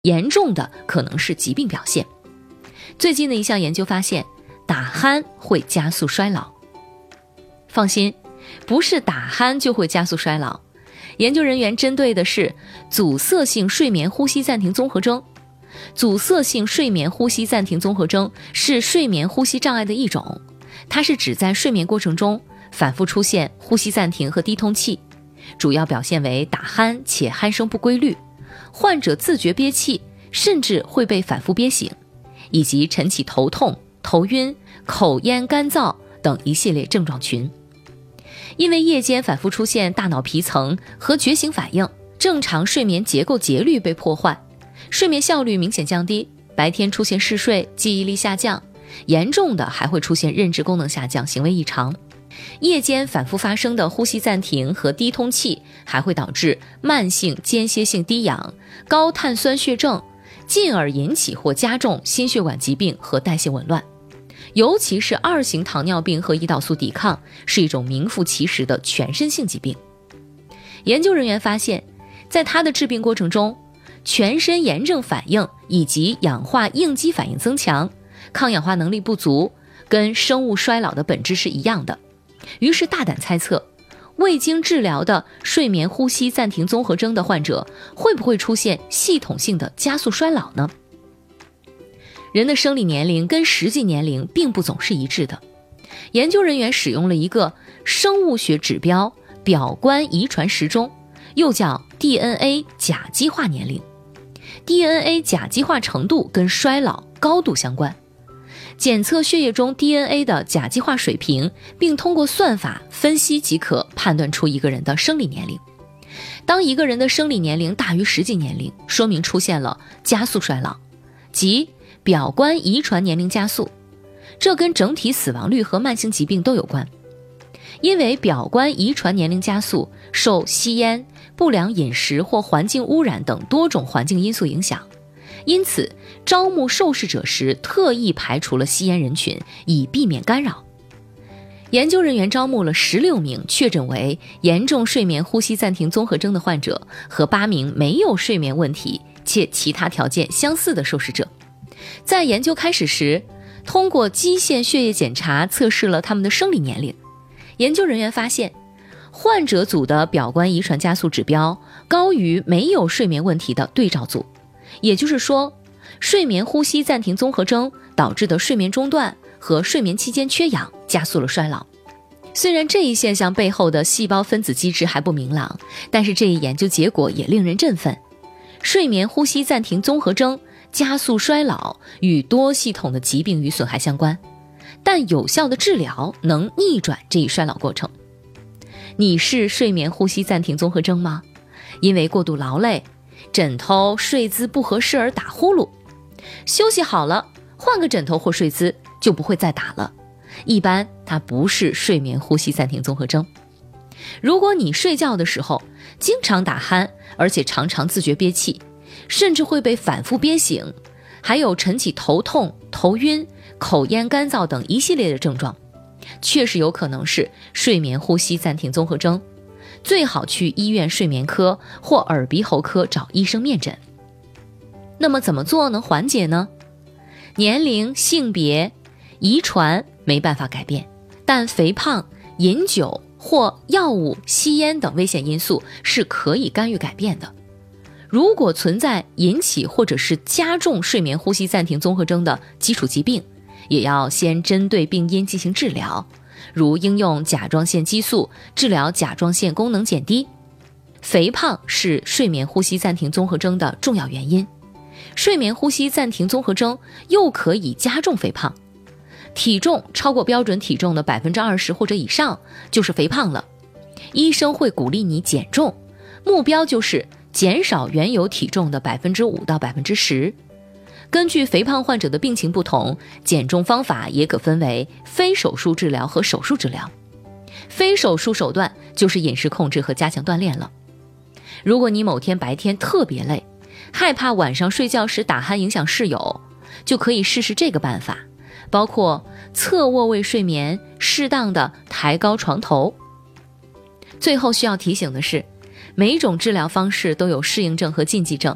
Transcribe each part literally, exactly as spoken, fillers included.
严重的可能是疾病表现。最近的一项研究发现，打鼾会加速衰老。放心，不是打鼾就会加速衰老，研究人员针对的是阻塞性睡眠呼吸暂停综合征。阻塞性睡眠呼吸暂停综合征是睡眠呼吸障碍的一种，它是指在睡眠过程中反复出现呼吸暂停和低通气，主要表现为打鼾且鼾声不规律，患者自觉憋气，甚至会被反复憋醒，以及晨起头痛、头晕、口咽干燥等一系列症状群。因为夜间反复出现大脑皮层和觉醒反应，正常睡眠结构节律被破坏，睡眠效率明显降低，白天出现嗜睡、记忆力下降，严重的还会出现认知功能下降、行为异常。夜间反复发生的呼吸暂停和低通气还会导致慢性间歇性低氧、高碳酸血症，进而引起或加重心血管疾病和代谢紊乱。尤其是二型糖尿病和胰岛素抵抗是一种名副其实的全身性疾病。研究人员发现，在它的治病过程中，全身炎症反应以及氧化应激反应增强，抗氧化能力不足，跟生物衰老的本质是一样的。于是大胆猜测，未经治疗的睡眠呼吸暂停综合征的患者会不会出现系统性的加速衰老呢？人的生理年龄跟实际年龄并不总是一致的。研究人员使用了一个生物学指标表观遗传时钟，又叫 D N A 甲基化年龄。D N A 甲基化程度跟衰老高度相关。检测血液中 D N A 的甲基化水平，并通过算法分析即可判断出一个人的生理年龄。当一个人的生理年龄大于实际年龄，说明出现了加速衰老，即表观遗传年龄加速，这跟整体死亡率和慢性疾病都有关。因为表观遗传年龄加速受吸烟、不良饮食或环境污染等多种环境因素影响，因此招募受试者时特意排除了吸烟人群，以避免干扰。研究人员招募了十六名确诊为严重睡眠呼吸暂停综合征的患者和八名没有睡眠问题且其他条件相似的受试者。在研究开始时，通过基线血液检查测试了他们的生理年龄。研究人员发现，患者组的表观遗传加速指标高于没有睡眠问题的对照组，也就是说，睡眠呼吸暂停综合征导致的睡眠中断和睡眠期间缺氧加速了衰老。虽然这一现象背后的细胞分子机制还不明朗，但是这一研究结果也令人振奋。睡眠呼吸暂停综合征加速衰老与多系统的疾病与损害相关，但有效的治疗能逆转这一衰老过程。你是睡眠呼吸暂停综合征吗？因为过度劳累、枕头睡姿不合适而打呼噜，休息好了换个枕头或睡姿就不会再打了，一般它不是睡眠呼吸暂停综合征。如果你睡觉的时候经常打鼾，而且常常自觉憋气，甚至会被反复憋醒，还有晨起头痛、头晕、口咽干燥等一系列的症状，确实有可能是睡眠呼吸暂停综合征，最好去医院睡眠科或耳鼻喉科找医生面诊。那么怎么做能缓解呢？年龄、性别、遗传没办法改变，但肥胖、饮酒或药物、吸烟等危险因素是可以干预改变的。如果存在引起或者是加重睡眠呼吸暂停综合征的基础疾病，也要先针对病因进行治疗，如应用甲状腺激素治疗甲状腺功能减低。肥胖是睡眠呼吸暂停综合征的重要原因，睡眠呼吸暂停综合征又可以加重肥胖。体重超过标准体重的 百分之二十 或者以上就是肥胖了，医生会鼓励你减重，目标就是减少原有体重的 百分之五 到 百分之十。 根据肥胖患者的病情不同，减重方法也可分为非手术治疗和手术治疗。非手术手段就是饮食控制和加强锻炼了。如果你某天白天特别累，害怕晚上睡觉时打鼾影响室友，就可以试试这个办法，包括侧卧位睡眠，适当的抬高床头。最后需要提醒的是，每种治疗方式都有适应症和禁忌症，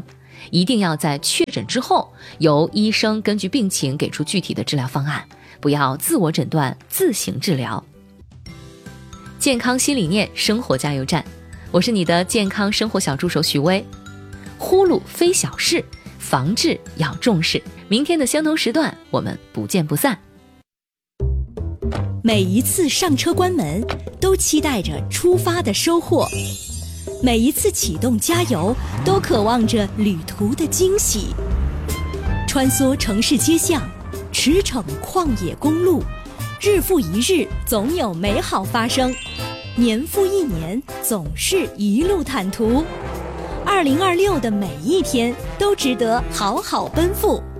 一定要在确诊之后，由医生根据病情给出具体的治疗方案，不要自我诊断、自行治疗。健康新理念，生活加油站，我是你的健康生活小助手许巍。呼噜非小事，防治要重视。明天的相同时段，我们不见不散。 每一次上车关门，都期待着出发的收获；每一次启动加油，都渴望着旅途的惊喜。穿梭城市街巷，驰骋旷野公路，日复一日，总有美好发生；年复一年，总是一路坦途。二零二六的每一天都值得好好奔赴。